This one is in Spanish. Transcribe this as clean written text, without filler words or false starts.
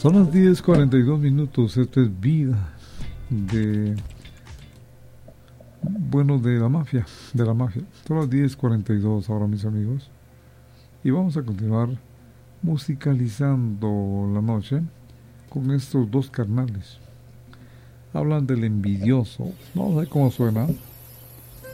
Son las 10:42. Esto es Vida de... Bueno, de la mafia. Son las 10:42 ahora, mis amigos. Y vamos a continuar musicalizando la noche con estos dos carnales. Hablan del envidioso. Vamos a ver cómo suena.